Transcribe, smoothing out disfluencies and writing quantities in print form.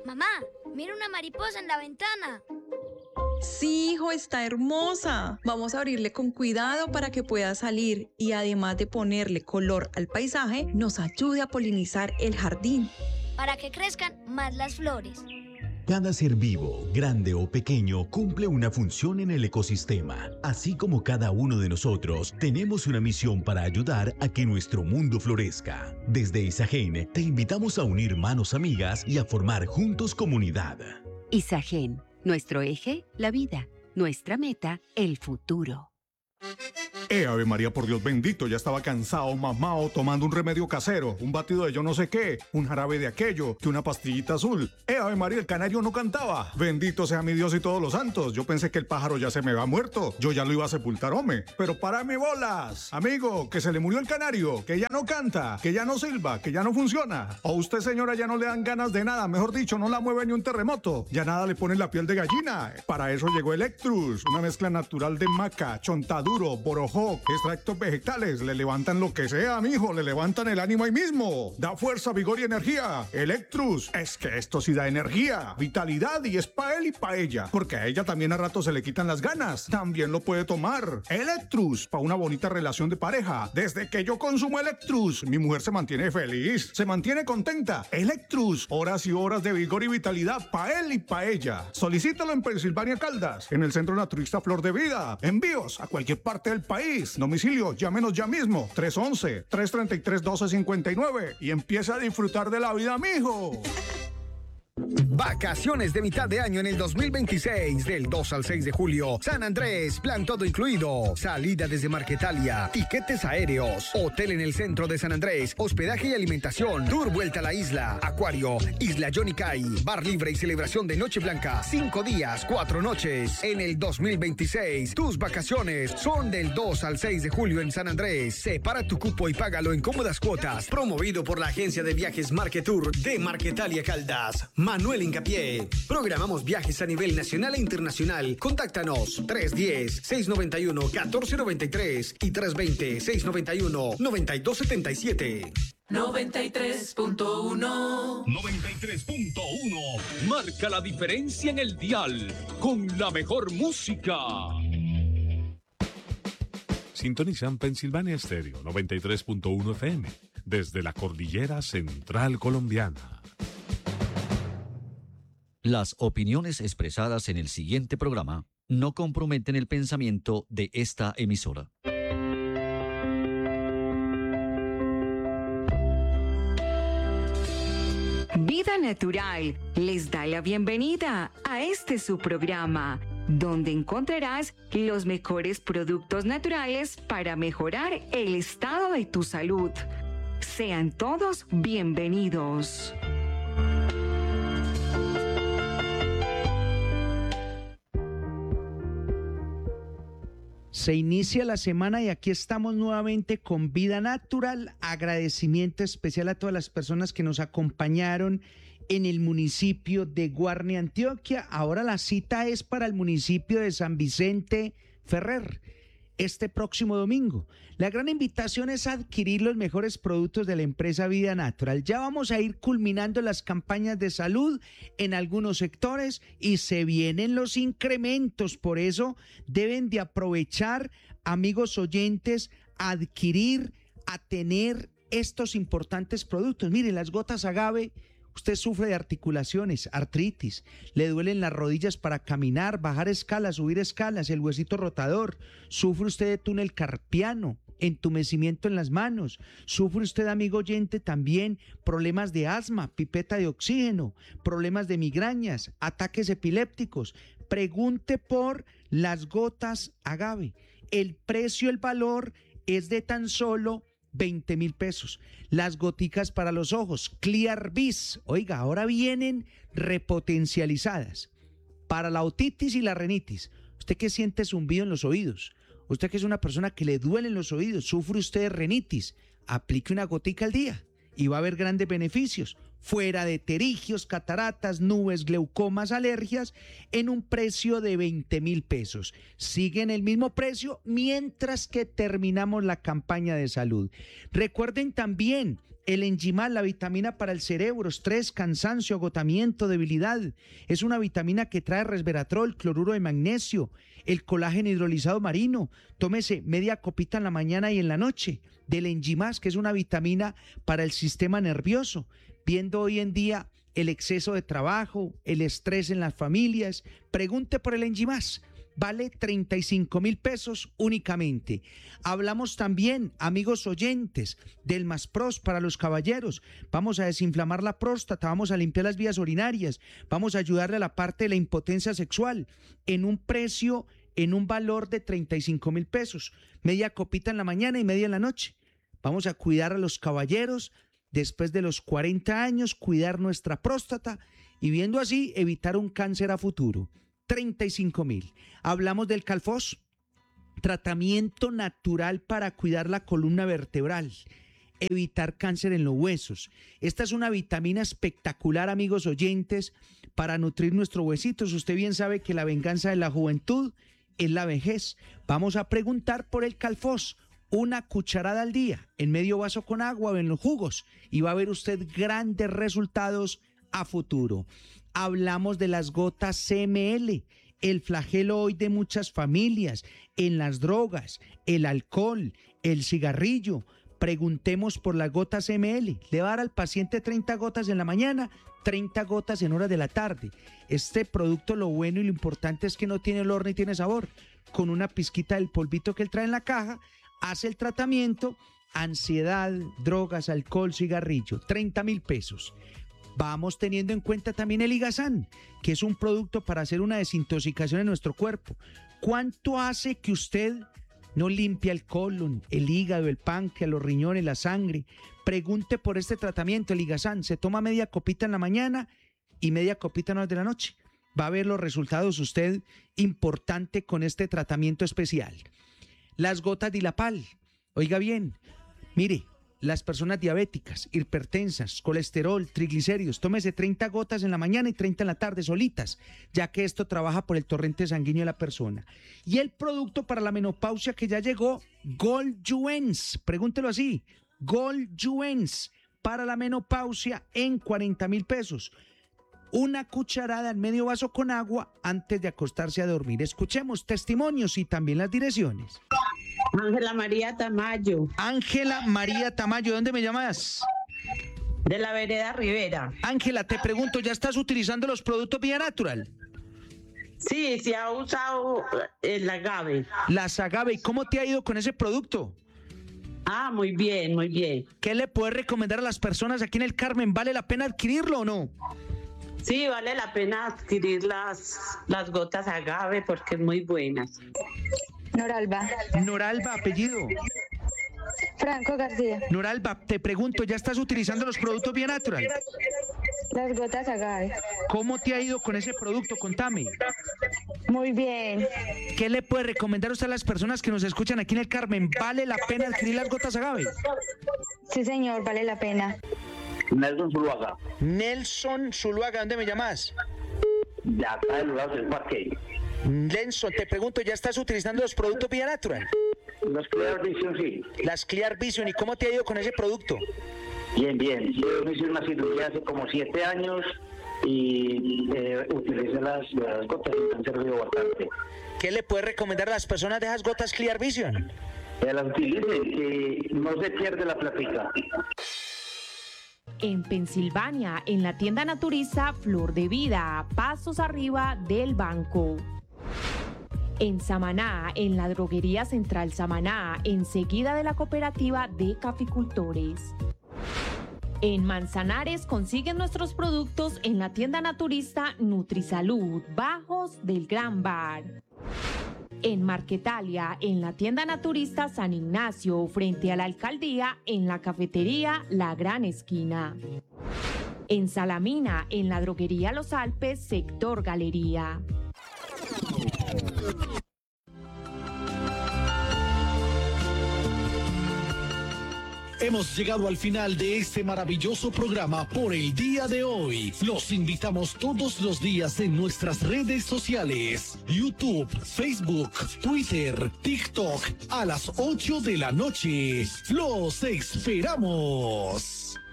Mamá, mira una mariposa en la ventana. Sí, hijo, está hermosa. Vamos a abrirle con cuidado para que pueda salir y además de ponerle color al paisaje, nos ayude a polinizar el jardín. Para que crezcan más las flores. Cada ser vivo, grande o pequeño, cumple una función en el ecosistema. Así como cada uno de nosotros, tenemos una misión para ayudar a que nuestro mundo florezca. Desde Isagen, te invitamos a unir manos amigas y a formar juntos comunidad. Isagen, nuestro eje, la vida. Nuestra meta, el futuro. Ave María, por Dios bendito, ya estaba cansado, mamado, tomando un remedio casero, un batido de yo no sé qué, un jarabe de aquello, que una pastillita azul. Ave María, el canario no cantaba. Bendito sea mi Dios y todos los santos. Yo pensé que el pájaro ya se me había muerto. Yo ya lo iba a sepultar, hombre. Pero párame bolas. Amigo, que se le murió el canario, que ya no canta, que ya no silba, que ya no funciona. O usted, señora, ya no le dan ganas de nada. Mejor dicho, no la mueve ni un terremoto. Ya nada le pone la piel de gallina. Para eso llegó Electrus, una mezcla natural de maca, chontaduro, borojó, extractos vegetales. Le levantan lo que sea, mijo, le levantan el ánimo ahí mismo. Da fuerza, vigor y energía. Electrus, es que esto sí da energía, vitalidad, y es pa' él y pa' ella, porque a ella también a rato se le quitan las ganas. También lo puede tomar. Electrus, pa' una bonita relación de pareja. Desde que yo consumo Electrus, mi mujer se mantiene feliz, se mantiene contenta. Electrus, horas y horas de vigor y vitalidad pa' él y pa' ella. Solicítalo en Pensilvania Caldas, en el Centro Naturista Flor de Vida. Envíos a cualquier parte del país. Domicilio, llámenos ya mismo, 311-333-1259 y empieza a disfrutar de la vida, mijo. Vacaciones de mitad de año en el 2026, del 2 al 6 de julio. San Andrés, plan todo incluido. Salida desde Marquetalia, tiquetes aéreos, hotel en el centro de San Andrés, hospedaje y alimentación, tour vuelta a la isla, acuario, isla Johnny Cay, bar libre y celebración de Noche Blanca. 5 días, 4 noches. En el 2026, tus vacaciones son del 2 al 6 de julio en San Andrés. Separa tu cupo y págalo en cómodas cuotas. Promovido por la agencia de viajes Marquetour de Marquetalia Caldas. Manuel Hincapié. Programamos viajes a nivel nacional e internacional. Contáctanos 310-691-1493 y 320-691-9277. 93.1 93.1 marca la diferencia en el dial con la mejor música. Sintonizan Pensilvania Estéreo 93.1 FM desde la cordillera central colombiana. Las opiniones expresadas en el siguiente programa no comprometen el pensamiento de esta emisora. Vida Natural les da la bienvenida a este su programa, donde encontrarás los mejores productos naturales para mejorar el estado de tu salud. Sean todos bienvenidos. Se inicia la semana y aquí estamos nuevamente con Vida Natural. Agradecimiento especial a todas las personas que nos acompañaron en el municipio de Guarne, Antioquia. Ahora la cita es para el municipio de San Vicente Ferrer, este próximo domingo. La gran invitación es adquirir los mejores productos de la empresa Vida Natural. Ya vamos a ir culminando las campañas de salud en algunos sectores y se vienen los incrementos. Por eso deben de aprovechar, amigos oyentes, adquirir, a tener estos importantes productos. Miren, las gotas agave. Usted sufre de articulaciones, artritis, le duelen las rodillas para caminar, bajar escalas, subir escalas, el huesito rotador, sufre usted de túnel carpiano, entumecimiento en las manos, sufre usted, amigo oyente, también problemas de asma, pipeta de oxígeno, problemas de migrañas, ataques epilépticos. Pregunte por las gotas agave. El precio, el valor es de tan solo 20,000 pesos. Las goticas para los ojos, Clear Vis, oiga, ahora vienen repotencializadas para la otitis y la rinitis. Usted que siente zumbido en los oídos, usted que es una persona que le duelen los oídos, sufre usted de rinitis, aplique una gotica al día y va a haber grandes beneficios. Fuera de terigios, cataratas, nubes, glaucomas, alergias, en un precio de 20,000 pesos. Sigue en el mismo precio mientras que terminamos la campaña de salud. Recuerden también El Enzimal, la vitamina para el cerebro, estrés, cansancio, agotamiento, debilidad. Es una vitamina que trae resveratrol, cloruro de magnesio, el colágeno hidrolizado marino. Tómese media copita en la mañana y en la noche del Enzimas, que es una vitamina para el sistema nervioso. Viendo hoy en día el exceso de trabajo, el estrés en las familias, pregunte por el Enzimas. Vale 35.000 pesos únicamente. Hablamos también, amigos oyentes, del Maspros para los caballeros. Vamos a desinflamar la próstata, vamos a limpiar las vías urinarias, vamos a ayudarle a la parte de la impotencia sexual en un precio, en un valor de 35.000 pesos. Media copita en la mañana y media en la noche. Vamos a cuidar a los caballeros después de los 40 años, cuidar nuestra próstata y viendo así evitar un cáncer a futuro. 35.000. Hablamos del Calfos, tratamiento natural para cuidar la columna vertebral, evitar cáncer en los huesos. Esta es una vitamina espectacular, amigos oyentes, para nutrir nuestros huesitos. Usted bien sabe que la venganza de la juventud es la vejez. Vamos a preguntar por el Calfos. Una cucharada al día, en medio vaso con agua o en los jugos, y va a ver usted grandes resultados a futuro. Hablamos de las gotas CML, el flagelo hoy de muchas familias, en las drogas, el alcohol, el cigarrillo. Preguntemos por las gotas CML. Le va a dar al paciente 30 gotas en la mañana, 30 gotas en horas de la tarde. Este producto, lo bueno y lo importante es que no tiene olor ni tiene sabor. Con una pizquita del polvito que él trae en la caja, hace el tratamiento, ansiedad, drogas, alcohol, cigarrillo, 30.000 pesos. Vamos teniendo en cuenta también el Ligazán, que es un producto para hacer una desintoxicación en nuestro cuerpo. ¿Cuánto hace que usted no limpia el colon, el hígado, el páncreas, los riñones, la sangre? Pregunte por este tratamiento, el Ligazán. Se toma media copita en la mañana y media copita en horas de la noche. Va a ver los resultados usted importante con este tratamiento especial. Las gotas Dilapal. Oiga bien, mire, las personas diabéticas, hipertensas, colesterol, triglicéridos, tómese 30 gotas en la mañana y 30 en la tarde solitas, ya que esto trabaja por el torrente sanguíneo de la persona. Y el producto para la menopausia que ya llegó, Gold-Juens, pregúntelo así, Gold-Juens, para la menopausia en 40.000 pesos. Una cucharada en medio vaso con agua antes de acostarse a dormir. Escuchemos testimonios y también las direcciones. Ángela María Tamayo. Ángela María Tamayo, ¿dónde me llamas? De la vereda Rivera. Ángela, te pregunto, ¿ya estás utilizando los productos Vía Natural? Sí, se ha usado el agave. Las agave, ¿y cómo te ha ido con ese producto? Ah, muy bien, muy bien. ¿Qué le puedes recomendar a las personas aquí en el Carmen? ¿Vale la pena adquirirlo o no? Sí, vale la pena adquirir las gotas agave porque es muy buenas. Noralba. Noralba, apellido. Franco García. Noralba, te pregunto, ¿ya estás utilizando los productos Vía Natural? Las gotas agave. ¿Cómo te ha ido con ese producto? Contame. Muy bien. ¿Qué le puede recomendar usted a las personas que nos escuchan aquí en el Carmen? ¿Vale la pena adquirir las gotas agave? Sí, señor, vale la pena. Nelson Zuluaga. Nelson Zuluaga, ¿dónde me llamas? De acá del lado del parque. Nelson, te pregunto, ¿ya estás utilizando los productos Vía Natural? Las Clear Vision, sí. Las Clear Vision, ¿y cómo te ha ido con ese producto? Bien, bien. Yo me hice una cirugía hace como 7 años y utilicé las gotas y me han servido bastante. ¿Qué le puedes recomendar a las personas de esas gotas Clear Vision? Que las utilicen, que no se pierde la plática. En Pensilvania, en la tienda naturista Flor de Vida, pasos arriba del banco. En Samaná, en la droguería Central Samaná, enseguida de la cooperativa de caficultores. En Manzanares consiguen nuestros productos en la tienda naturista Nutrisalud, bajos del Gran Bar. En Marquetalia, en la tienda naturista San Ignacio, frente a la alcaldía, en la cafetería La Gran Esquina. En Salamina, en la droguería Los Alpes, sector Galería. Hemos llegado al final de este maravilloso programa por el día de hoy. Los invitamos todos los días en nuestras redes sociales: YouTube, Facebook, Twitter, TikTok, a las 8 de la noche. ¡Los esperamos!